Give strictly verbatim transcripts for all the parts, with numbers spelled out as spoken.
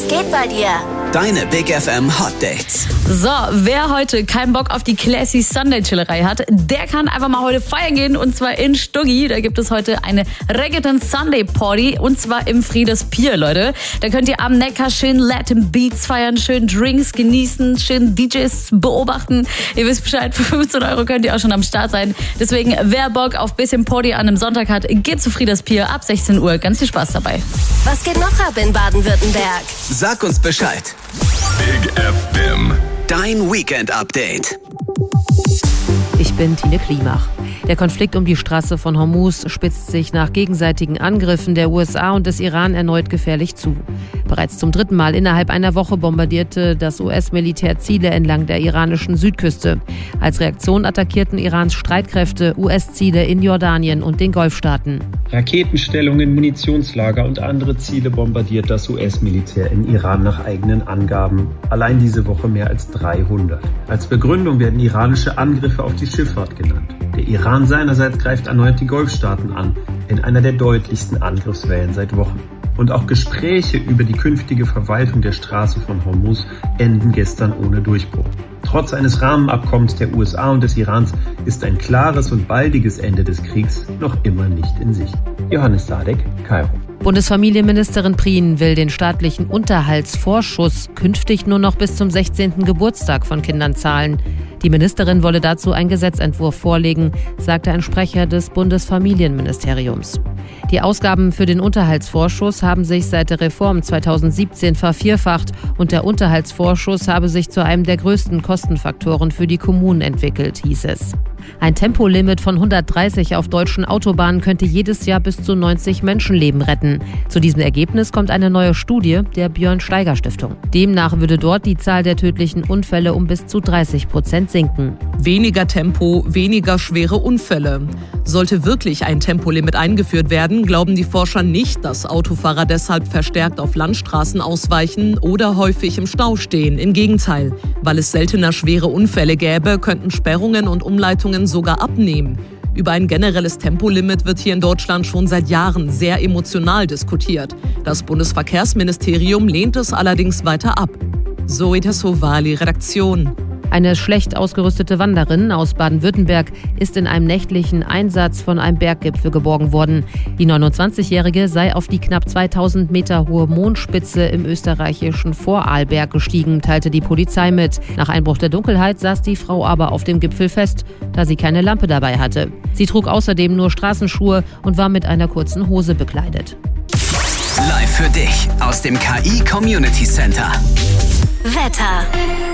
Was geht bei dir? Deine Big F M Hot Dates. So, wer heute keinen Bock auf die classy Sunday-Chillerei hat, der kann einfach mal heute feiern gehen, und zwar in Stuggi. Da gibt es heute eine Reggaeton Sunday Party, und zwar im Friedes Pier, Leute. Da könnt ihr am Neckar schön Latin Beats feiern, schön Drinks genießen, schön D Js beobachten. Ihr wisst Bescheid, für fünfzehn Euro könnt ihr auch schon am Start sein. Deswegen, wer Bock auf bisschen Party an einem Sonntag hat, geht zu Friedes Pier ab sechzehn Uhr. Ganz viel Spaß dabei. Was geht noch ab in Baden-Württemberg? Sag uns Bescheid. Big F M. Dein Weekend-Update. Ich bin Tine Klimach. Der Konflikt um die Straße von Hormuz spitzt sich nach gegenseitigen Angriffen der U S A und des Iran erneut gefährlich zu. Bereits zum dritten Mal innerhalb einer Woche bombardierte das U S-Militär Ziele entlang der iranischen Südküste. Als Reaktion attackierten Irans Streitkräfte U S-Ziele in Jordanien und den Golfstaaten. Raketenstellungen, Munitionslager und andere Ziele bombardiert das U S-Militär in Iran nach eigenen Angaben. Allein diese Woche mehr als dreihundert. Als Begründung werden iranische Angriffe auf die Schifffahrt genannt. Der Iran seinerseits greift erneut die Golfstaaten an, in einer der deutlichsten Angriffswellen seit Wochen. Und auch Gespräche über die künftige Verwaltung der Straße von Hormuz enden gestern ohne Durchbruch. Trotz eines Rahmenabkommens der U S A und des Irans ist ein klares und baldiges Ende des Kriegs noch immer nicht in Sicht. Johannes Sadek, Kairo. Bundesfamilienministerin Prien will den staatlichen Unterhaltsvorschuss künftig nur noch bis zum sechzehnten Geburtstag von Kindern zahlen. Die Ministerin wolle dazu einen Gesetzentwurf vorlegen, sagte ein Sprecher des Bundesfamilienministeriums. Die Ausgaben für den Unterhaltsvorschuss haben sich seit der Reform zweitausendsiebzehn vervierfacht und der Unterhaltsvorschuss habe sich zu einem der größten Kostenfaktoren für die Kommunen entwickelt, hieß es. Ein Tempolimit von hundertdreißig auf deutschen Autobahnen könnte jedes Jahr bis zu neunzig Menschenleben retten. Zu diesem Ergebnis kommt eine neue Studie der Björn-Steiger-Stiftung. Demnach würde dort die Zahl der tödlichen Unfälle um bis zu dreißig Prozent sinken. Weniger Tempo, weniger schwere Unfälle. Sollte wirklich ein Tempolimit eingeführt werden, glauben die Forscher nicht, dass Autofahrer deshalb verstärkt auf Landstraßen ausweichen oder häufig im Stau stehen. Im Gegenteil, weil es seltener schwere Unfälle gäbe, könnten Sperrungen und Umleitungen sogar abnehmen. Über ein generelles Tempolimit wird hier in Deutschland schon seit Jahren sehr emotional diskutiert. Das Bundesverkehrsministerium lehnt es allerdings weiter ab. Zoe Tassovali, Redaktion. Eine schlecht ausgerüstete Wanderin aus Baden-Württemberg ist in einem nächtlichen Einsatz von einem Berggipfel geborgen worden. Die neunundzwanzigjährige sei auf die knapp zweitausend Meter hohe Mondspitze im österreichischen Vorarlberg gestiegen, teilte die Polizei mit. Nach Einbruch der Dunkelheit saß die Frau aber auf dem Gipfel fest, da sie keine Lampe dabei hatte. Sie trug außerdem nur Straßenschuhe und war mit einer kurzen Hose bekleidet. Live für dich aus dem K I Community Center. Wetter.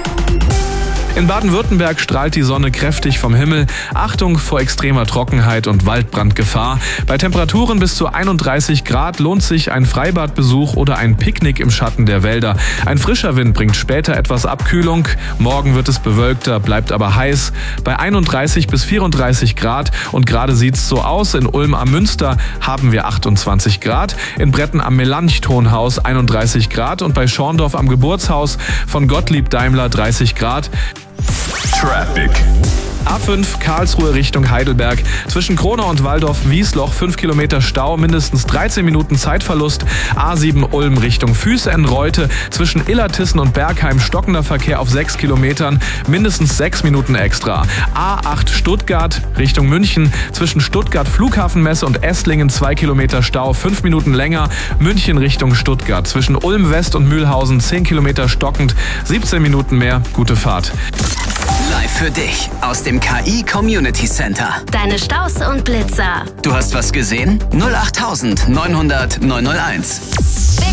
In Baden-Württemberg strahlt die Sonne kräftig vom Himmel. Achtung vor extremer Trockenheit und Waldbrandgefahr. Bei Temperaturen bis zu einunddreißig Grad lohnt sich ein Freibadbesuch oder ein Picknick im Schatten der Wälder. Ein frischer Wind bringt später etwas Abkühlung. Morgen wird es bewölkter, bleibt aber heiß. Bei einunddreißig bis vierunddreißig Grad, und gerade sieht's so aus. In Ulm am Münster haben wir achtundzwanzig Grad. In Bretten am Melanchthonhaus einunddreißig Grad und bei Schorndorf am Geburtshaus von Gottlieb Daimler dreißig Grad. Traffic. A fünf Karlsruhe Richtung Heidelberg. Zwischen Kronau und Waldorf-Wiesloch fünf Kilometer Stau, mindestens dreizehn Minuten Zeitverlust. A sieben Ulm Richtung Füße-en-Reute. Zwischen Illertissen und Bergheim stockender Verkehr auf sechs Kilometern, mindestens sechs Minuten extra. A acht Stuttgart Richtung München. Zwischen Stuttgart Flughafenmesse und Esslingen zwei Kilometer Stau, fünf Minuten länger. München Richtung Stuttgart. Zwischen Ulm West und Mühlhausen zehn Kilometer stockend, siebzehn Minuten mehr. Gute Fahrt. Live für dich aus dem K I Community Center. Deine Staus und Blitzer. Du hast was gesehen? null acht neunhundert neunhunderteins.